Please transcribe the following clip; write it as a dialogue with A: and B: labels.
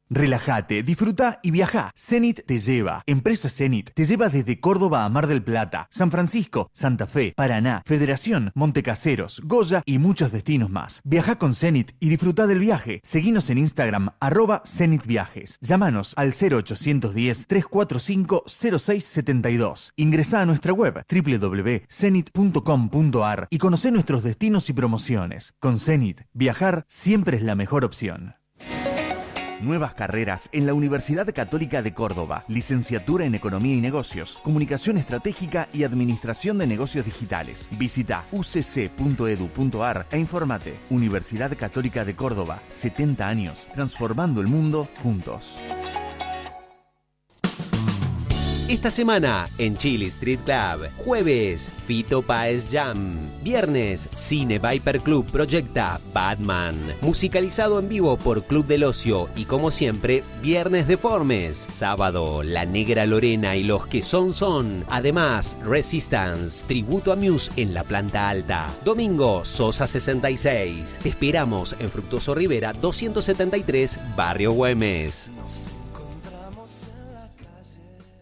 A: Relájate, disfruta y viaja. Zenit te lleva. Empresa Zenit te lleva desde Córdoba a Mar del Plata, San Francisco, Santa Fe, Paraná, Federación, Montecaseros, Goya y muchos destinos más. Viaja con Zenit y disfruta del viaje. Seguinos en Instagram, @ZenitViajes. Llámanos al 0810-345-0672. Ingresá a nuestra web www.zenit.com.ar y conocé nuestros destinos y promociones. Con Zenit, viajar siempre es la mejor opción. Nuevas carreras en la Universidad Católica de Córdoba. Licenciatura en Economía y Negocios, Comunicación Estratégica y Administración de Negocios Digitales. Visita ucc.edu.ar e infórmate. Universidad Católica de Córdoba, 70 años, transformando el mundo juntos.
B: Esta semana en Chile Street Club, jueves Fito Páez Jam, viernes Cine Viper Club proyecta Batman, musicalizado en vivo por Club del Ocio y como siempre Viernes Deformes, sábado La Negra Lorena y los que son, además Resistance, tributo a Muse en la planta alta, domingo Sosa 66, te esperamos en Fructuoso Rivera 273 Barrio Güemes.